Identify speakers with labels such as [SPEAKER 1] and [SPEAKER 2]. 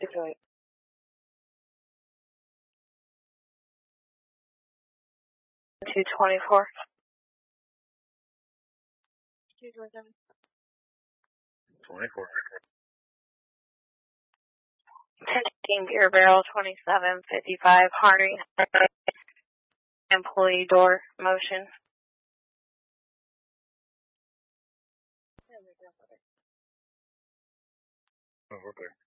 [SPEAKER 1] Detroit. Two 24.
[SPEAKER 2] 24.
[SPEAKER 1] 10 Beer Barrel 2755 Harney employee door motion.
[SPEAKER 2] Oh, okay.